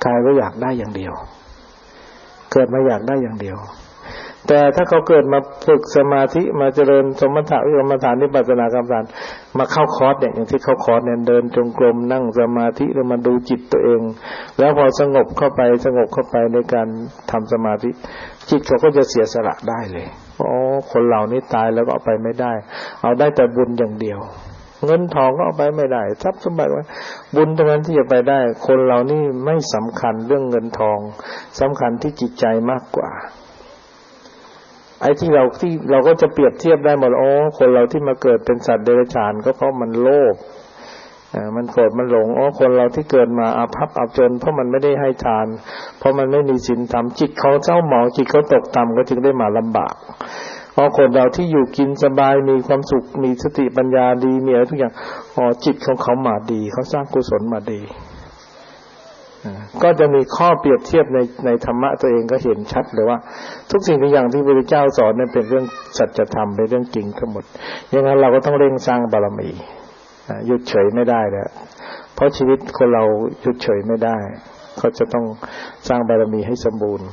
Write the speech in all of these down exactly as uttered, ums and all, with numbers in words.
กายก็อยากได้อย่างเดียวเกิดมาอยากได้อย่างเดียวแต่ถ้าเขาเกิดมาฝึกสมาธิมาเจริญสมถะวิปัสสนาวิปัสสนากรรมฐานมาเข้าคอร์สเนี่ยอย่างที่เขาคอร์สเนี่ยเดินจงกรมนั่งสมาธิแล้วมาดูจิตตัวเองแล้วพอสงบเข้าไปสงบเข้าไปในการทำสมาธิจิตเขาก็จะเสียสละได้เลยอ๋อคนเหล่านี้ตายแล้วก็เอาไปไม่ได้เอาได้แต่บุญอย่างเดียวเงินทองก็เอาไปไม่ได้ทรัพย์สมบัติว่าบุญเท่านั้นที่จะไปได้คนเหล่านี้ไม่สำคัญเรื่องเงินทองสำคัญที่จิตใจมากกว่าไอ้ที่เราที่เราก็จะเปรียบเทียบได้หมดอ๋อคนเราที่มาเกิดเป็นสัตว์เดรัจฉานก็เพราะมันโลภอ่ามันโกรธมันหลงอ๋อคนเราที่เกิดมาอาภัพอับจนเพราะมันไม่ได้ให้ทานเพราะมันไม่มีศีลธรรมจิตเขาเจ้าหมองจิตเขาตกต่ำก็จึงได้มาลำบากอ๋อคนเราที่อยู่กินสบายมีความสุขมีสติปัญญาดีมีอะไรทุกอย่างอ๋อจิตของเขามาดีเขาสร้างกุศลมาดีก็จะมีข้อเปรียบเทียบในในธรรมะตัวเองก็เห็นชัดเลยว่าทุกสิ่งทุกอย่างที่พระพุทธเจ้าสอนนั้นเป็นเรื่องสัจธรรมเป็นเรื่องจริงทั้งหมดอย่างนั้นเราก็ต้องเร่งสร้างบารมีหยุดเฉยไม่ได้แล้วเพราะชีวิตคนเราหยุดเฉยไม่ได้เขาจะต้องสร้างบารมีให้สมบูรณ์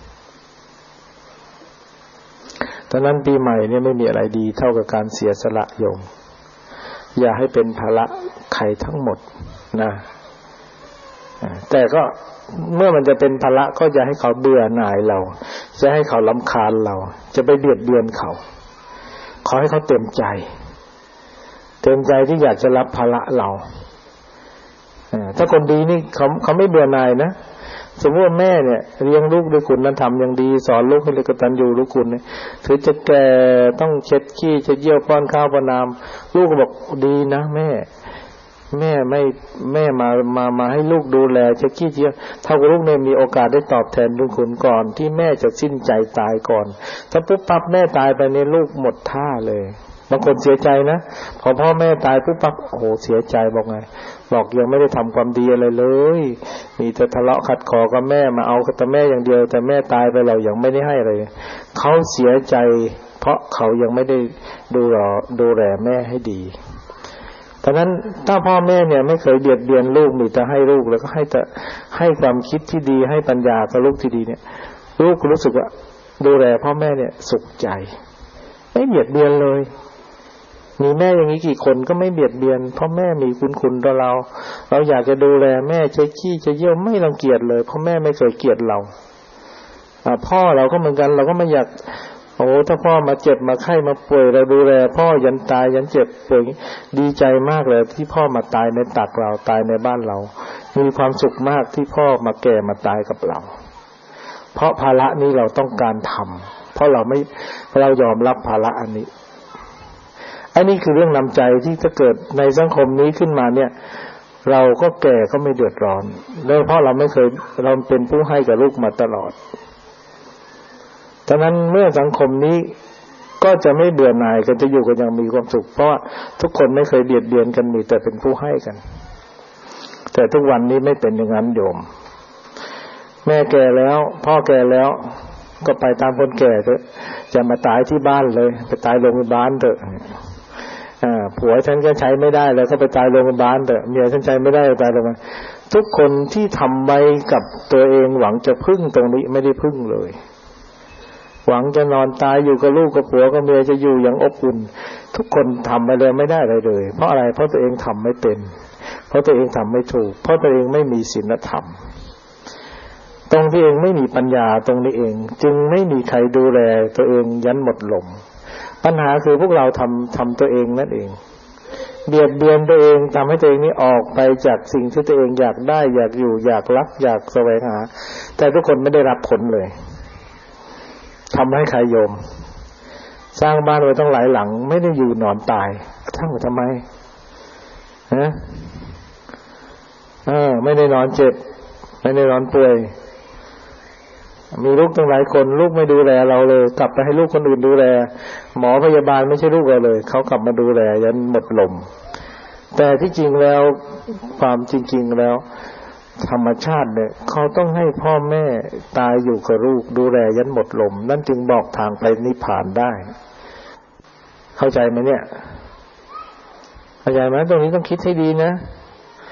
ดังนั้นปีใหม่เนี่ยไม่มีอะไรดีเท่ากับการเสียสละโยมอย่าให้เป็นภาระใครทั้งหมดนะแต่ก็เมื่อมันจะเป็นภาระก็อย่าให้เขาเบื่อหน่ายเราจะให้เขารำคาญเราจะไปเบียดเบียนเขาขอให้เขาเต็มใจเต็มใจที่อยากจะรับภาระเราถ้าคนดีนี่เขาเขาไม่เบื่อหน่ายนะสมมติว่าแม่เนี่ยเลี้ยงลูกด้วยคุณธรรมอย่างดีสอนลูกให้เรียนกตัญญูรู้คุณเนี่ยถึงจะแก่ต้องเช็ดขี้เช็ดเยี่ยวป้อนข้าวป้อนน้ำลูกก็บอกดีนะแม่แม่ไม่แม่มามามาให้ลูกดูแลเช็ดขี้เยี่ยวเท่ากับลูกเนี่ยมีโอกาสได้ตอบแทนบุญคุณก่อนที่แม่จะสิ้นใจตายก่อนถ้าปุ๊บปั๊บแม่ตายไปเนี่ยลูกหมดท่าเลยบางคนเสียใจนะพอพ่อแม่ตายปุ๊บปั๊บโอ้โหเสียใจบอกไงบอกยังไม่ได้ทำความดีอะไรเลยมีแต่ทะเลาะขัดคอกับแม่มาเอาแต่แม่อย่างเดียวแต่แม่ตายไปเรายังไม่ได้ให้อะไรเขาเสียใจเพราะเขายังไม่ได้ดูแลดูแลแม่ให้ดีเพราะฉะนั้นถ้าพ่อแม่เนี่ยไม่เคยเบียดเบียนลูกมีแต่ให้ลูกแล้วก็ให้แต่ให้ความคิดที่ดีให้ปัญญากับลูกที่ดีเนี่ยลูกรู้สึกว่าดูแลพ่อแม่เนี่ยสุขใจไม่เบียดเบียนเลยมีแม่อย่างนี้กี่คนก็ไม่เบียดเบียนเพราะแม่มีคุณคุณต่อเราเราอยากจะดูแลแม่ใช้ขี้ใช้เยี่ยวไม่รังเกียจเลยเพราะแม่ไม่เคยเกลียดเราอ่าพ่อเราก็เหมือนกันเราก็ไม่อยากโอ้ถ้าพ่อมาเจ็บมาไข้มาป่วยเราดูแลพ่อยันตายยันเจ็บป่วยดีใจมากเลยที่พ่อมาตายในตักเราตายในบ้านเรามีความสุขมากที่พ่อมาแก่มาตายกับเราเพราะภาระนี้เราต้องการทำเพราะเราไม่เรายอมรับภาระอันนี้อันนี้คือเรื่องนำใจที่จะเกิดในสังคมนี้ขึ้นมาเนี่ยเราก็แก่ก็ไม่เดือดร้อนแล้วเพราะเราไม่เคยเราเป็นผู้ให้กับลูกมาตลอดฉะนั้นเมื่อสังคมนี้ก็จะไม่เบื่อหน่ายกันจะอยู่กันอย่างมีความสุขเพราะทุกคนไม่เคยเบียดเบียนกันมีแต่เป็นผู้ให้กันแต่ทุกวันนี้ไม่เป็นอย่างนั้นโยมแม่แก่แล้วพ่อแก่แล้วก็ไปตามคนแก่เถอะจะมาตายที่บ้านเลยไปตายโรงพยาบาลเถอะอ่าผัวฉันก็ใช้ไม่ได้แล้วก็ไปตายโรงพยาบาลเถอะเมียฉันใช้ไม่ได้ตายโรงพยาบาลทุกคนที่ทำไว้กับตัวเองหวังจะพึ่งตรงนี้ไม่ได้พึ่งเลยหวังจะนอนตายอยู่กับลูกกับผัวกับเมียจะอยู่อย่างอบอุ่นทุกคนทำไปเลยไม่ได้เลยเลยเพราะอะไรเพราะตัวเองทำไม่เป็นเพราะตัวเองทำไม่ถูกเพราะตัวเองไม่มีศีลธรรมตรงที่เองไม่มีปัญญาตรงนี้เองจึงไม่มีใครดูแลตัวเองยันหมดลมปัญหาคือพวกเราทำทำตัวเองนั่นเองเบียดเบียนตัวเองทำให้ตัวเองนี้ออกไปจากสิ่งที่ตัวเองอยากได้อยากอยู่อยากรักอยากแสวงหาแต่ทุกคนไม่ได้รับผลเลยทำให้ใครโยมสร้างบ้านไว้ต้องหลายหลังไม่ได้อยู่นอนตายทั้งทำไมฮะเออไม่ได้นอนเจ็บไม่ได้นอนป่วยมีลูกตั้งหลายคนลูกไม่ดูแลเราเลยกลับไปให้ลูกคนอื่นดูแลหมอพยาบาลไม่ใช่ลูกเราเลยเขากลับมาดูแลยันหมดลมแต่ที่จริงแล้วความจริงๆแล้วธรรมชาติเนี่ยเขาต้องให้พ่อแม่ตายอยู่กับลูกดูแลยันหมดลมนั่นจึงบอกทางไปนิพพานได้เข้าใจไหมเนี่ยเข้าใจไหมตรงนี้ต้องคิดให้ดีนะ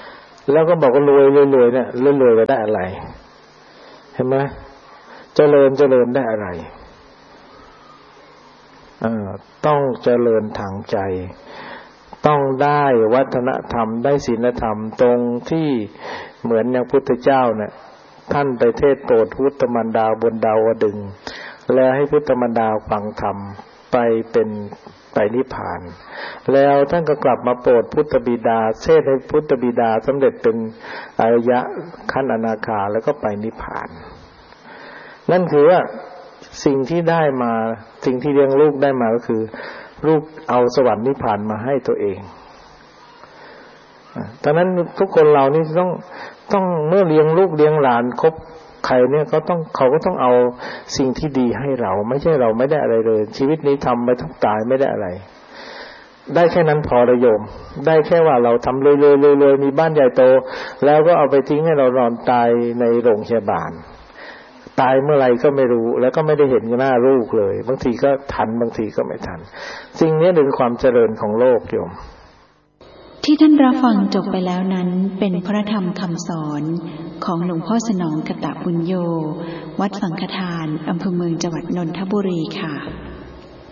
แล้วก็บอกว่ารวยรวยเนี่ยรวยรวยไปได้อะไรเห็นไหมเจริญเจริญได้อะไรเอ่อต้องเจริญทางใจต้องได้วัฒนธรรมได้ศีลธรรมตรงที่เหมือนอย่างพุทธเจ้าเนี่ยท่านไปเทศโปรดพุทธมารดาบนดาวดึงส์แล้วให้พุทธมารดาฟังธรรมไปเป็นไปนิพพานแล้วท่านก็กลับมาโปรดพุทธบิดาเทศให้พุทธบิดาสำเร็จเป็นอริยะขั้นอนาคาแล้วก็ไปนิพพานนั่นคือว่าสิ่งที่ได้มาสิ่งที่เลี้ยงลูกได้มาก็คือลูกเอาสวรรค์นิพพานมาให้ตัวเองดังนั้นทุกคนเรานี่ต้องต้องเมื่อเลี้ยงลูกเลี้ยงหลานครบใครเนี่ยก็ต้องเขาก็ต้องเอาสิ่งที่ดีให้เราไม่ใช่เราไม่ได้อะไรเลยชีวิตนี้ทำไปทั้งตายไม่ได้อะไรได้แค่นั้นพอระโยมได้แค่ว่าเราทำรวยๆๆๆมีบ้านใหญ่โตแล้วก็เอาไปทิ้งให้เรานอนตายในโรงพยาบาลตายเมื่อไรก็ไม่รู้แล้วก็ไม่ได้เห็นหน้าลูกเลยบางทีก็ทันบางทีก็ไม่ทันสิ่งนี้เป็นความเจริญของโลกโยมที่ท่านรับฟังจบไปแล้วนั้นเป็นพระธรรมคำสอนของหลวงพ่อสนองกตบุญโญวัดสังฆทานอำเภอเมืองจังหวัดนนทบุรีค่ะ